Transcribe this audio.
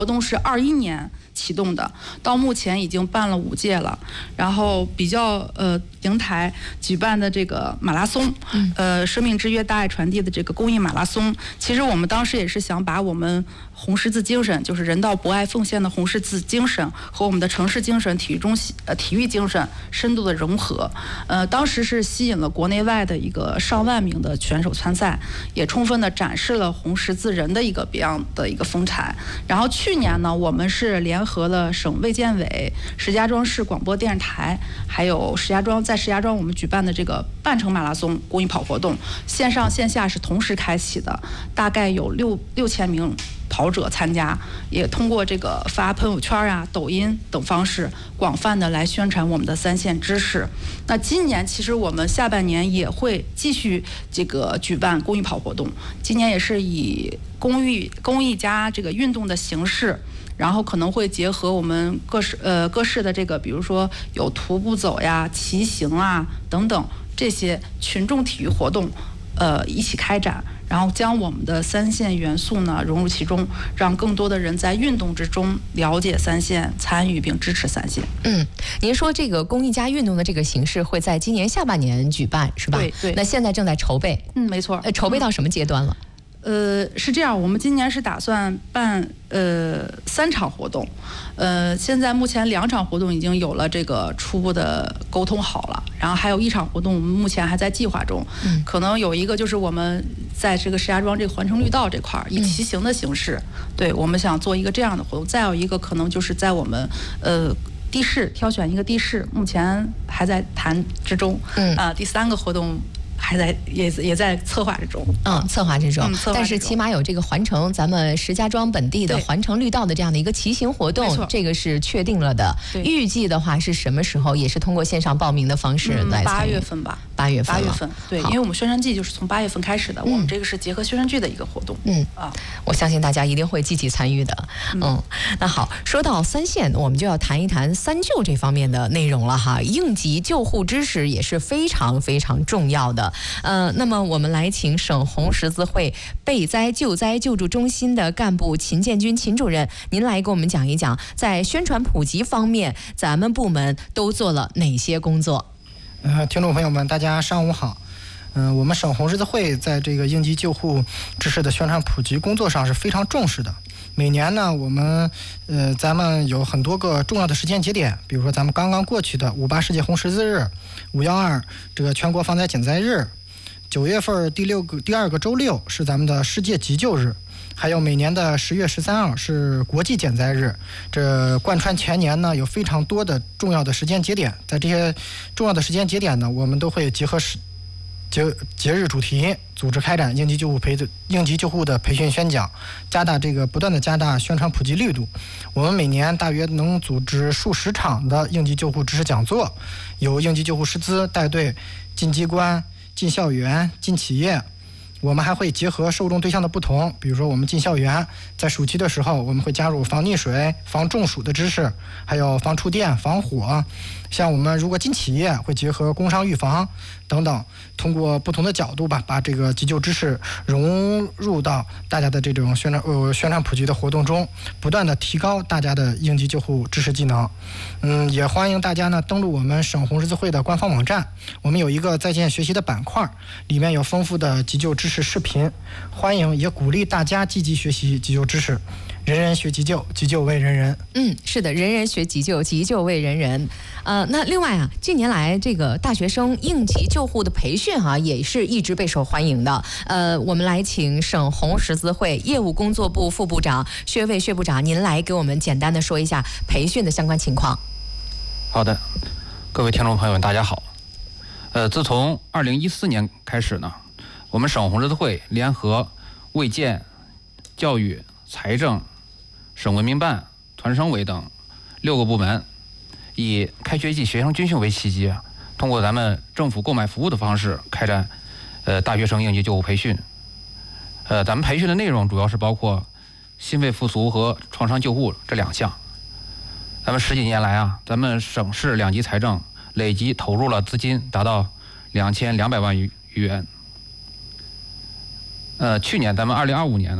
活动是21年启动的，到目前已经办了5届了。然后比较平台举办的这个马拉松，生命之约大爱传递的这个公益马拉松，其实我们当时也是想把我们红十字精神，就是人道博爱奉献的红十字精神和我们的城市精神、体育精神深度的融合。当时是吸引了国内外的一个上万名的选手参赛，也充分的展示了红十字人的一个别样的一个风采。然后去年呢，我们是联合了省卫健委、石家庄市广播电视台，还有石家庄我们举办的这个半程马拉松公益跑活动，线上线下是同时开启的，大概有6000名跑者参加，也通过这个发朋友圈啊、抖音等方式，广泛的来宣传我们的3线知识。那今年其实我们下半年也会继续这个举办公益跑活动，今年也是以公益加这个运动的形式。然后可能会结合我们各市的这个，比如说有徒步走呀、骑行啊等等这些群众体育活动，一起开展，然后将我们的3线元素呢融入其中，让更多的人在运动之中了解3线、参与并支持3线。 您说这个公益加运动的这个形式会在今年下半年举办，是吧？ 对。 那现在正在筹备。 没错。 筹备到什么阶段了？ 是这样，我们今年是打算办3场活动，现在目前2场活动已经有了这个初步的沟通好了，然后还有1场活动我们目前还在计划中，可能有一个就是我们在这个石家庄这个环城绿道这块以骑行的形式，对，我们想做一个这样的活动，再有一个可能就是在我们地市挑选一个地市，目前还在谈之中，第3个活动。也在策划之中， 策划之中。但是起码有这个环城，咱们石家庄本地的环城绿道的这样的一个骑行活动，这个是确定了的。预计的话是什么时候？也是通过线上报名的方式来参与。 8月份吧。 8月份。 对，因为我们宣传季就是从8月份开始的，我们这个是结合宣传季的一个活动。 我相信大家一定会积极参与的。那好，说到3线，我们就要谈一谈3救这方面的内容了哈。应急救护知识也是非常非常重要的。那么我们来请省红十字会备灾救灾救助中心的干部秦建军秦主任，您来给我们讲一讲，在宣传普及方面，咱们部门都做了哪些工作？ 听众朋友们，大家上午好。我们省红十字会在这个应急救护知识的宣传普及工作上是非常重视的。每年呢，我们咱们有很多个重要的时间节点，比如说咱们刚刚过去的58世界红十字日、512这个全国防灾减灾日，9月份第2个周六是咱们的世界急救日，还有每年的10月13号是国际减灾日。这贯穿全年呢，有非常多的重要的时间节点，在这些重要的时间节点呢，我们都会结合节日主题，组织开展应急救护的培训宣讲，不断的加大宣传普及力度。我们每年大约能组织数十场的应急救护知识讲座，有应急救护师资带队进机关、进校园、进企业。我们还会结合受众对象的不同，比如说我们进校园，在暑期的时候我们会加入防溺水、防中暑的知识，还有防触电、防火。像我们如果进企业，会结合工伤预防等等，通过不同的角度吧，把这个急救知识融入到大家的这种宣传普及的活动中，不断的提高大家的应急救护知识技能。也欢迎大家呢登录我们省红十字会的官方网站，我们有一个在线学习的板块，里面有丰富的急救知识视频，欢迎也鼓励大家积极学习急救知识。人人学急救，急救为人人。 是的，人人学急救，急救为人人。那另外啊，近年来这个大学生应急救护的培训也是一直备受欢迎的。我们来请省红十字会业务工作部副部长薛卫薛部长，您来给我们简单的说一下培训的相关情况。 好的，各位听众朋友们，大家好。自从2014年开始呢，我们省红十字会联合卫健、教育、财政、省文明办、团省委等6个部门，以开学季学生军训为契机，通过咱们政府购买服务的方式开展大学生应急救护培训。咱们培训的内容主要是包括心肺复苏和创伤救护这2项。咱们10几年来咱们省市2级财政累计投入了资金达到2200万余元。去年咱们2025年